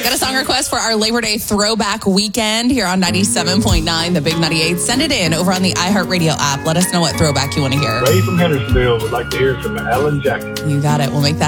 Got a song request for our Labor Day throwback weekend here on 97.9, the Big 98. Send it in over on the iHeartRadio app. Let us know what throwback you want to hear. Ray from Hendersonville would like to hear from Alan Jackson. You got it. We'll make that